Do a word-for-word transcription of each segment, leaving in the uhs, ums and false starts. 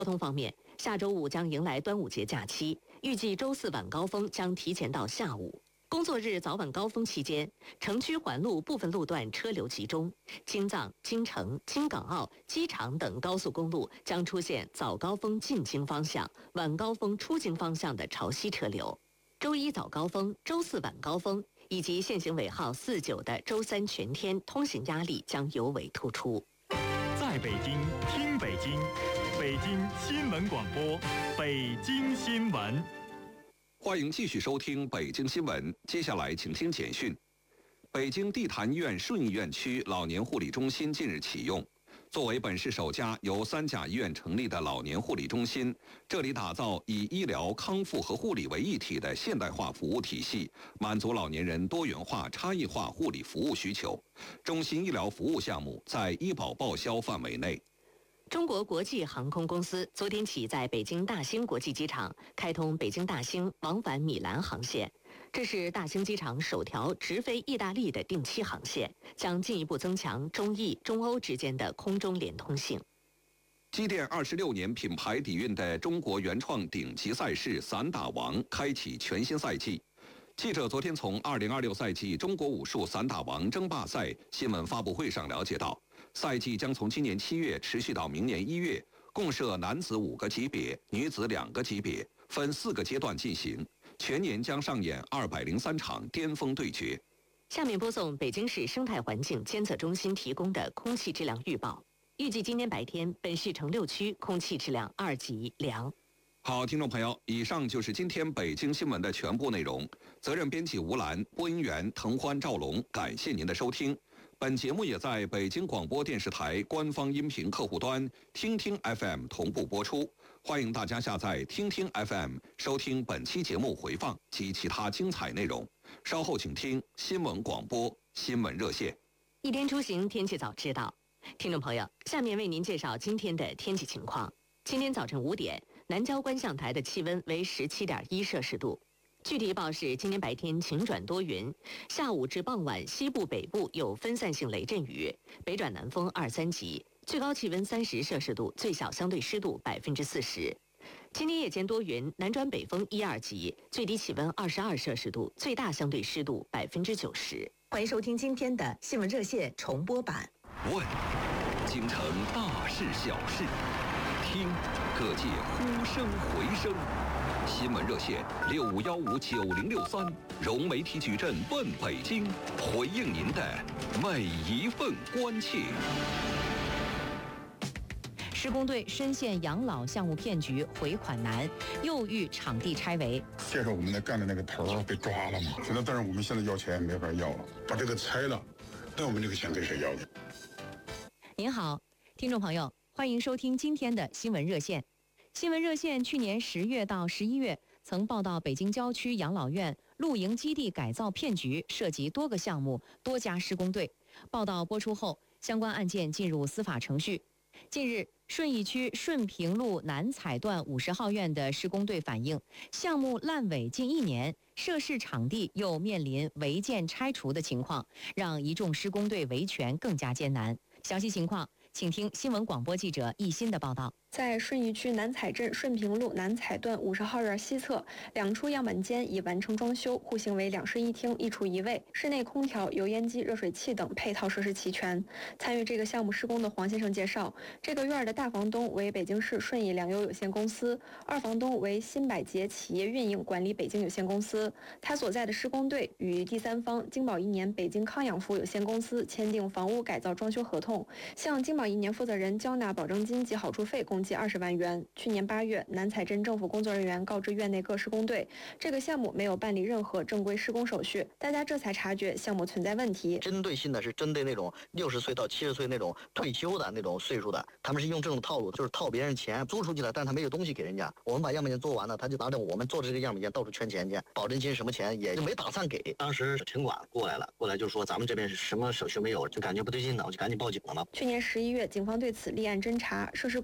交通方面，下周五将迎来端午节假期，预计周四晚高峰将提前到下午。工作日早晚高峰期间，城区环路部分路段车流集中，京藏、京承、京港澳、机场等高速公路将出现早高峰进京方向、晚高峰出京方向的潮汐车流。周一早高峰、周四晚高峰以及限行尾号四九的周三全天通行压力将尤为突出。 在北京听北京，北京新闻广播，北京新闻。 欢迎继续收听北京新闻，接下来请听简讯。北京地坛医院顺义院区老年护理中心近日启用，作为本市首家由三甲医院成立的老年护理中心，这里打造以医疗、康复和护理为一体的现代化服务体系，满足老年人多元化、差异化护理服务需求。中心医疗服务项目在医保报销范围内。 中国国际航空公司昨天起在北京大兴国际机场开通北京大兴往返米兰航线，这是大兴机场首条直飞意大利的定期航线，将进一步增强中意、中欧之间的空中连通性。 积淀二十六年品牌底蕴的中国原创顶级赛事散打王开启全新赛季。记者昨天从二零二六赛季中国武术散打王争霸赛新闻发布会上了解到，赛季将从今年七月持续到明年一月，共设男子五个级别，女子两个级别，分四个阶段进行，全年将上演二百零三场巅峰对决。 下面播送北京市生态环境监测中心提供的空气质量预报，预计今天白天本市城六区空气质量二级良。 好，听众朋友，以上就是今天北京新闻的全部内容。责任编辑吴兰，播音员滕欢、赵龙，感谢您的收听。本节目也在北京广播电视台官方音频客户端听听 F M 同步播出，欢迎大家下载听听 F M 收听本期节目回放及其他精彩内容。稍后请听新闻广播新闻热线。 一天出行，天气早知道。听众朋友，下面为您介绍今天的天气情况。今天早晨五点，南郊观象台的气温为十七点一摄氏度。具体预报是，今天白天晴转多云，下午至傍晚西部、北部有分散性雷阵雨，北转南风二三级，最高气温三十摄氏度，最小相对湿度百分之四十。今天夜间多云，南转北风一二级，最低气温二十二摄氏度，最大相对湿度百分之九十。欢迎收听今天的新闻热线重播版。 问，京城大事小事，听各界呼声回声。新闻热线六五幺五九零六三，融媒体矩阵问北京，回应您的每一份关切。 施工队深陷养老项目骗局，回款难，又遇场地拆违。 介绍我们那干的那个头被抓了嘛，现在但是我们现在要钱没法要了，把这个拆了，那我们这个钱给谁要的？ 您好，听众朋友，欢迎收听今天的新闻热线。新闻热线去年十月到十一月曾报道北京郊区养老院露营基地改造骗局，涉及多个项目、多家施工队。报道播出后，相关案件进入司法程序。近日，顺义区顺平路南彩段五十号院的施工队反映，项目烂尾近一年，涉事场地又面临违建拆除的情况，让一众施工队维权更加艰难。详细情况，请听新闻广播记者易鑫的报道。 在顺义区南彩镇顺平路南彩段五十号院西侧，两处样板间已完成装修，户型为两室一厅一厨一卫，室内空调、油烟机、热水器等配套设施齐全。参与这个项目施工的黄先生介绍，这个院的大房东为北京市顺义粮油有限公司，二房东为新百捷企业运营管理北京有限公司。他所在的施工队与第三方京宝一年北京康养服务有限公司签订房屋改造装修合同，向京宝一年负责人交纳保证金及好处费共计二十万元。去年八月，南彩镇政府工作人员告知院内各施工队，这个项目没有办理任何正规施工手续，大家这才察觉项目存在问题。 针对性的是针对那种六十岁到七十岁那种退休的那种岁数的，他们是用这种套路，就是套别人钱租出去了，但他没有东西给人家。我们把样板间做完了，他就拿着我们做的这个样板间到处圈钱去，保证金什么钱也就没打算给。当时城管过来了，过来就说咱们这边是什么手续没有，就感觉不对劲了，我就赶紧报警了嘛。 去年十一月，警方对此立案侦查，涉事公司负责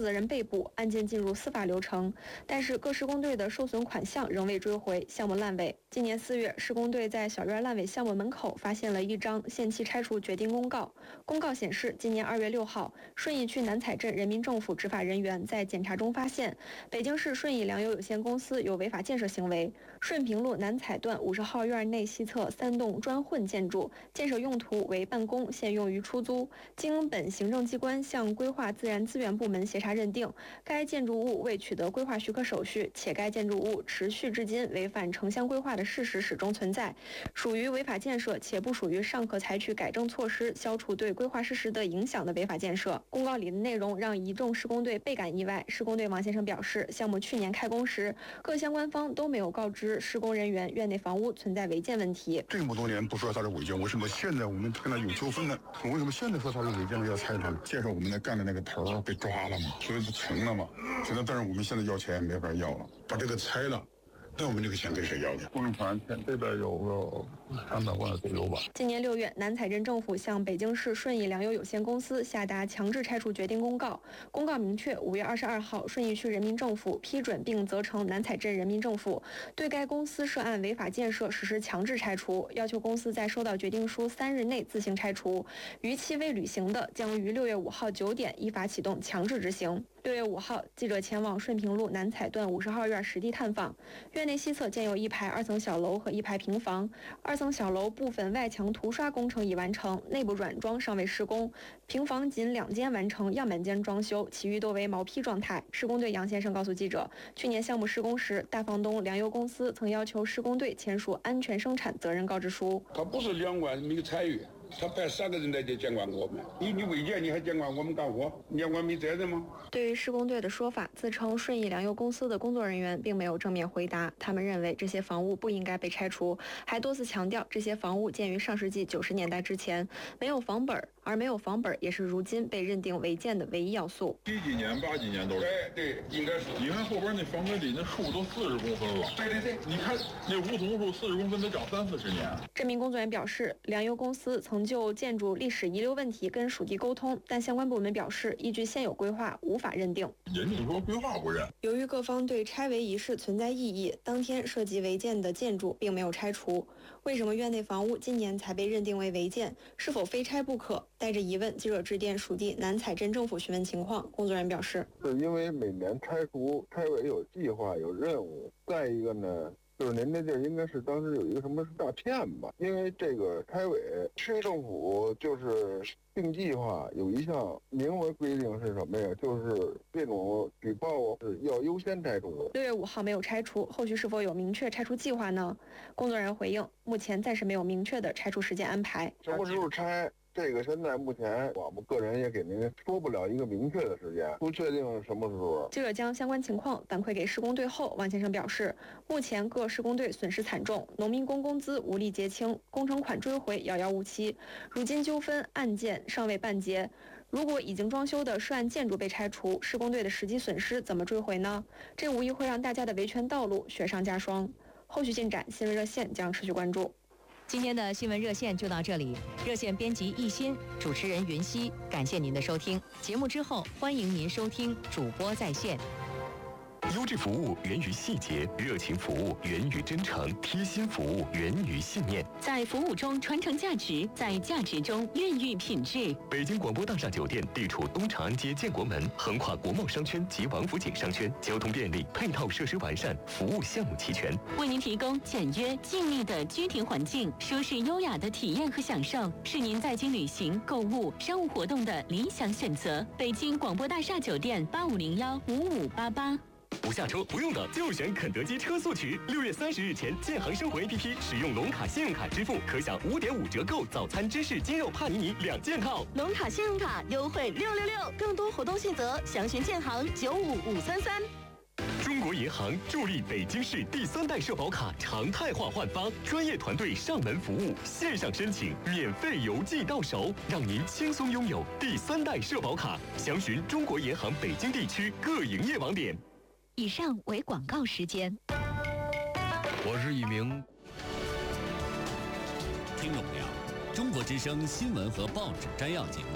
责人被捕，案件进入司法流程。但是各施工队的受损款项仍未追回，项目烂尾。今年四月，施工队在小院烂尾项目门口发现了一张限期拆除决定公告。公告显示，今年二月六号，顺义区南彩镇人民政府执法人员在检查中发现，北京市顺义粮油有限公司有违法建设行为。顺平路南彩段五十号院内西侧三栋砖混建筑，建设用途为办公，现用于出租。经本行政机关向规划自然资源部门协查认定，该建筑物未取得规划许可手续，且该建筑物持续至今违反城乡规划的事实始终存在，属于违法建设，且不属于尚可采取改正措施消除对规划事实的影响的违法建设。公告里的内容让一众施工队倍感意外。施工队王先生表示，项目去年开工时，各相关方都没有告知施工人员院内房屋存在违建问题。 这么多年不说它是违建，为什么现在我们跟他有纠纷呢？为什么现在说它是违建了要拆它？建设我们那干的那个头被抓了嘛，所以就成了嘛。现在但是我们现在要钱没法要了，把这个拆了。那我们这个钱给谁要去？公款这边有个三百万左右吧。 今年六月，南彩镇政府向北京市顺义粮油有限公司下达强制拆除决定公告。公告明确，五月二十二号，顺义区人民政府批准并责成南彩镇人民政府对该公司涉案违法建设实施强制拆除，要求公司在收到决定书三日内自行拆除，逾期未履行的，将于六月五号九点依法启动强制执行。六月五号，记者前往顺平路南彩段五十号院实地探访，院内西侧建有一排二层小楼和一排平房。二层小楼部分外墙涂刷工程已完成，内部软装尚未施工。平房仅两间完成样板间装修，其余都为毛坯状态。施工队杨先生告诉记者，去年项目施工时，大房东粮油公司曾要求施工队签署安全生产责任告知书。 他不是两万没有参与。他派三个人来就监管我们，你你违建你还监管我们干活？你监管没责任吗？ 对于施工队的说法，自称顺义粮油公司的工作人员并没有正面回答。他们认为这些房屋不应该被拆除，还多次强调这些房屋建于上世纪九十年代之前，没有房本，而没有房本也是如今被认定违建的唯一要素。 七几年、八几年都是。 对对，应该是。 你看后边那房根里那树都四十公分了。 对对对， 你看那梧桐树四十公分得长三四十年。 这名工作人员表示，粮油公司曾就建筑历史遗留问题跟属地沟通，但相关部门表示，依据现有规划无法认定。 人家说规划不认。 由于各方对拆违一事存在异议，当天涉及违建的建筑并没有拆除。为什么院内房屋今年才被认定为违建？是否非拆不可？带着疑问，记者致电属地南彩镇政府询问情况。工作人员表示， 是因为每年拆除拆违有计划有任务，再一个呢，就是您这地儿应该是当时有一个什么诈骗吧？因为这个拆违，区政府就是定计划有一项明文规定是什么呀？就是这种举报是要优先拆除。 六月五号没有拆除，后续是否有明确拆除计划呢？工作人员回应，目前暂时没有明确的拆除时间安排。 什么时候拆？这个现在目前我们个人也给您说不了一个明确的时间，不确定什么时候。 记者将相关情况反馈给施工队后，王先生表示，目前各施工队损失惨重，农民工工资无力结清，工程款追回遥遥无期，如今纠纷案件尚未办结。如果已经装修的涉案建筑被拆除，施工队的实际损失怎么追回呢？这无疑会让大家的维权道路雪上加霜。后续进展，新闻热线将持续关注。 今天的新闻热线就到这里，热线编辑一心，主持人云溪，感谢您的收听。节目之后，欢迎您收听主播在线。 优质服务源于细节，热情服务源于真诚，贴心服务源于信念。 在服务中传承价值，在价值中孕育品质。 北京广播大厦酒店地处东长安街建国门，横跨国贸商圈及王府井商圈，交通便利，配套设施完善，服务项目齐全， 为您提供简约静谧的居庭环境，舒适优雅的体验和享受，是您在京旅行、购物、商务活动的理想选择。北京广播大厦酒店八五零幺五五八八。 不下车不用等，就选肯德基车速取。六月三十日前，建行生活 A P P 使用龙卡信用卡支付，可享五点五折购早餐芝士鸡肉帕尼尼两件套。 龙卡信用卡优惠六六六，更多活动细则详询建行九五五三三。 中国银行助力北京市第三代社保卡常态化换发，专业团队上门服务，线上申请，免费邮寄到手，让您轻松拥有第三代社保卡。详询中国银行北京地区各营业网点。 以上为广告时间。 我是一名听众朋友，中国之声新闻和报纸摘要节目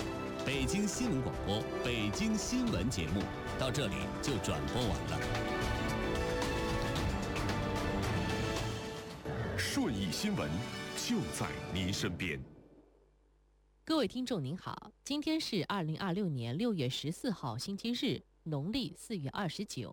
北京新闻广播《北京新闻》节目到这里就转播完了。 顺义新闻就在您身边。 各位听众您好，今天是二零二六年六月十四号星期日，农历四月二十九。